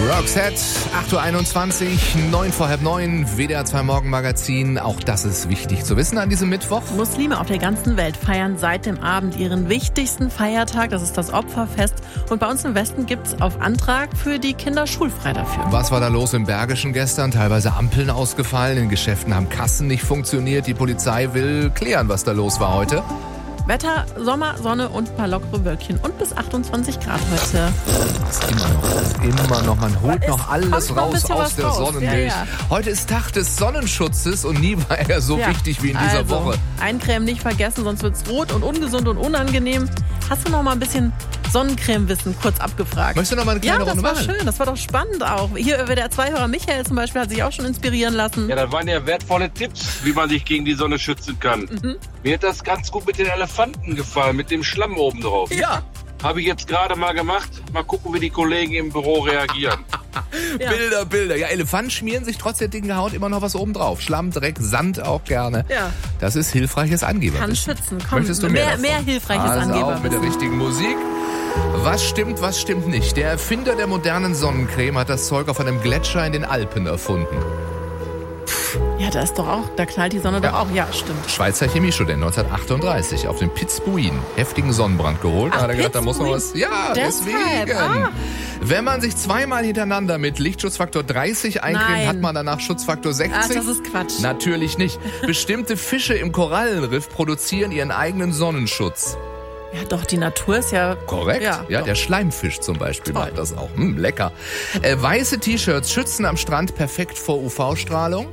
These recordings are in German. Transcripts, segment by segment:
Roxette, 8.21 Uhr, 9 vor halb 9, WDR 2 Morgenmagazin. Auch das ist wichtig zu wissen an diesem Mittwoch. Muslime auf der ganzen Welt feiern seit dem Abend ihren wichtigsten Feiertag. Das ist das Opferfest. Und bei uns im Westen gibt es auf Antrag für die Kinder schulfrei dafür. Was war da los im Bergischen gestern? Teilweise Ampeln ausgefallen, in Geschäften haben Kassen nicht funktioniert. Die Polizei will klären, was da los war heute. Wetter, Sommer, Sonne und ein paar lockere Wölkchen und bis 28 Grad heute. Das ist immer noch. Man holt noch alles raus aus der Sonnenmilch. Ja. Heute ist Tag des Sonnenschutzes und nie war er so wichtig wie in dieser Woche. Eincremen nicht vergessen, sonst wird's rot und ungesund und unangenehm. Hast du noch mal ein bisschen Sonnencreme-Wissen kurz abgefragt? Möchtest du noch mal eine kleine Runde machen? Ja, das war schön. Das war doch spannend auch. Hier der Zweihörer Michael zum Beispiel hat sich auch schon inspirieren lassen. Ja, das waren ja wertvolle Tipps, wie man sich gegen die Sonne schützen kann. Mir hat das ganz gut mit den Elefanten gefallen, mit dem Schlamm oben drauf. Ja. Habe ich jetzt gerade mal gemacht. Mal gucken, wie die Kollegen im Büro reagieren. Ja. Bilder. Ja, Elefanten schmieren sich trotz der dicken Haut immer noch was oben drauf. Schlamm, Dreck, Sand auch gerne. Ja. Das ist hilfreiches Angeberwissen. Kann schützen. Komm, möchtest du mehr hilfreiches Angeberwissen. Auch mit der richtigen Musik. Was stimmt nicht? Der Erfinder der modernen Sonnencreme hat das Zeug auf einem Gletscher in den Alpen erfunden. Ja, da knallt die Sonne doch auch. Ja, stimmt. Schweizer Chemiestudent 1938 auf den Pitzbuin heftigen Sonnenbrand geholt. Da hat er gedacht, da muss noch was. Ja, deswegen. Wenn man sich zweimal hintereinander mit Lichtschutzfaktor 30 eincremt, hat man danach Schutzfaktor 60. Ach, das ist Quatsch. Natürlich nicht. Bestimmte Fische im Korallenriff produzieren ihren eigenen Sonnenschutz. Ja, doch, die Natur ist ja... Korrekt. Ja, der Schleimfisch zum Beispiel macht das auch. Lecker. Weiße T-Shirts schützen am Strand perfekt vor UV-Strahlung?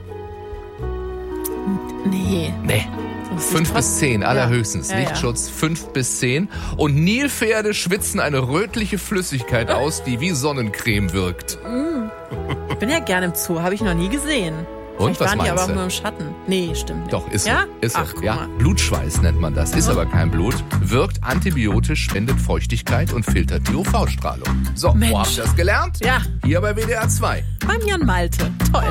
Nee. 5 bis 10, allerhöchstens. Ja. Lichtschutz 5 bis 10. Und Nilpferde schwitzen eine rötliche Flüssigkeit aus, die wie Sonnencreme wirkt. Ich bin ja gerne im Zoo, habe ich noch nie gesehen. Und was waren die aber auch du? nur im Schatten. Nee, stimmt nicht. Doch, ist ja? so. Ist Ach, so. guck Ja. mal. Blutschweiß nennt man das. Ist aber kein Blut. Wirkt antibiotisch, spendet Feuchtigkeit und filtert die UV-Strahlung. So, Mensch. wo habt ihr das gelernt? Ja. Hier bei WDR 2. Beim Jan Malte. Toll.